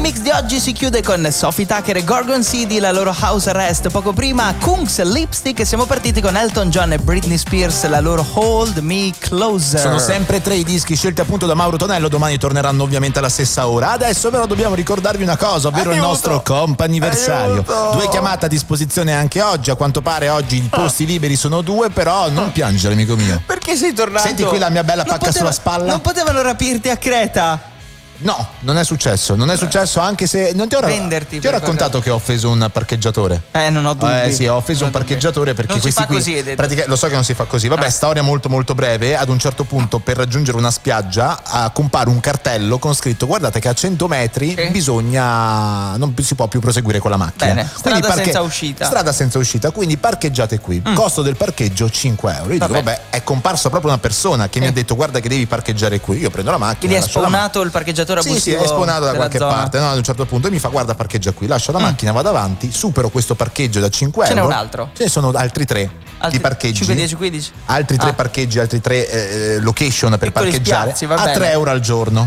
mix di oggi si chiude con Sophie Tucker e Gorgon City, la loro House Arrest. Poco prima Kungs Lipstick, e siamo partiti con Elton John e Britney Spears, la loro Hold Me Closer. Sono sempre 3 i dischi scelti appunto da Mauro Tonello, domani torneranno ovviamente alla stessa ora. Adesso però dobbiamo ricordarvi una cosa, ovvero il nostro comp'anniversario. 2 chiamate a disposizione anche oggi, a quanto pare oggi i posti liberi sono 2, però non piangere amico mio. Perché sei tornato? Senti qui la mia bella pacca sulla spalla. Non potevano rapirti a Creta? No, non è successo, anche se non ti ho raccontato che ho offeso un parcheggiatore. Non ho dubbi. Sì, ho offeso un parcheggiatore perché non questi si fa qui così, lo so che non si fa così. Vabbè, storia molto molto breve. Ad un certo punto, per raggiungere una spiaggia, compare un cartello con scritto: guardate che a 100 metri non si può più proseguire con la macchina. Bene, strada senza uscita, quindi parcheggiate qui. Costo del parcheggio 5 euro. Io dico, vabbè, è comparsa proprio una persona che mi ha detto: guarda che devi parcheggiare qui. Io prendo la macchina. Quindi è spawnato il parcheggiatore abusivo? Sì, è spawnato da qualche parte, no? Ad un certo punto mi fa: guarda, parcheggia qui. Lascio la macchina, vado avanti, supero questo parcheggio da 5 euro. Ce n'è un altro? Ce ne sono altri 3 di parcheggi. 5, 10, 15? Altri 3 parcheggi, altri 3 location per piccoli parcheggiare spiazzi, a 3 euro al giorno.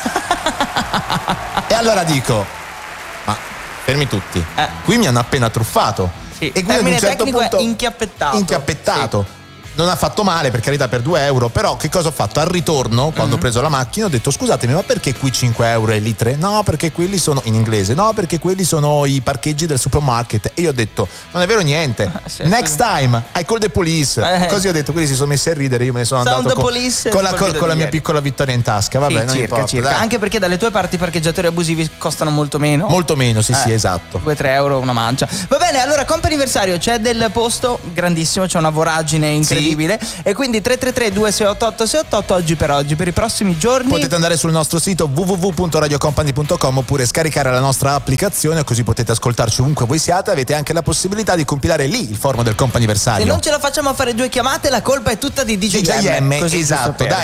E allora dico: ma fermi tutti, qui mi hanno appena truffato. Sì. E quindi ad un certo punto inchiappettato. Sì. Non ha fatto male, per carità, per 2 euro, però che cosa ho fatto? Al ritorno, quando ho preso la macchina, ho detto: scusatemi, ma perché qui 5 euro e lì 3? No, perché quelli sono, in inglese, no, perché quelli sono i parcheggi del supermarket. E io ho detto: non è vero niente, next time I call the police. Così ho detto, quelli si sono messi a ridere, io me ne sono andato con la mia piccola vittoria in tasca. Vabbè, non importa, circa. Anche perché dalle tue parti i parcheggiatori abusivi costano molto meno. Molto meno, sì, esatto. 2-3 euro una mancia. Va bene, allora comp'anniversario, c'è del posto grandissimo, c'è una voragine incredibile. E quindi 333-2688-688 oggi per i prossimi giorni. Potete andare sul nostro sito www.radiocompany.com oppure scaricare la nostra applicazione, così potete ascoltarci ovunque voi siate. Avete anche la possibilità di compilare lì il forno del comp'anniversario. Se non ce la facciamo a fare 2 chiamate, la colpa è tutta di DJ M. Esatto, dai.